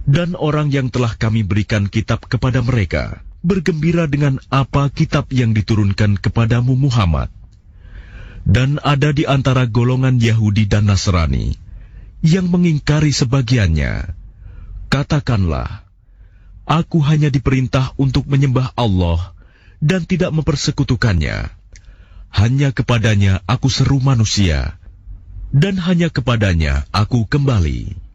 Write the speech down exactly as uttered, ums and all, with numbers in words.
Dan orang yang telah kami berikan kitab kepada mereka bergembira dengan apa kitab yang diturunkan kepadamu Muhammad. Dan ada di antara golongan Yahudi dan Nasrani yang mengingkari sebagiannya. Katakanlah, aku hanya diperintah untuk menyembah Allah dan tidak mempersekutukannya. Hanya kepadanya aku seru manusia, dan hanya kepadanya aku kembali.